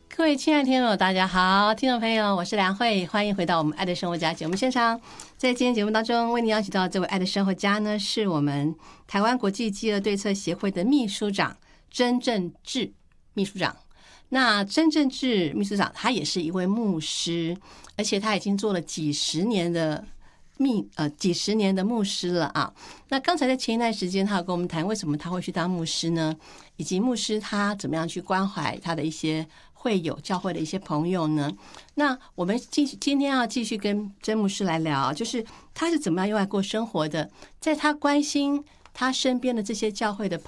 各位亲爱的听众朋友，大家好！听众朋友，我是梁慧，欢迎回到我们爱的生活家节目现场。在今天节目当中，为您邀请到这位爱的生活家呢，是我们台湾国际饥饿对策协会的秘书长曾正志秘书长。那曾正志秘书长他也是一位牧师，而且他已经做了几十年的牧师了啊。那刚才在前一段时间，他有跟我们谈为什么他会去当牧师呢，以及牧师他怎么样去关怀他的一些会友教会的一些朋友呢？那我们今天要继续跟曾牧师来聊，就是他是怎么样用爱过生活的，在他关心他身边的这些教会的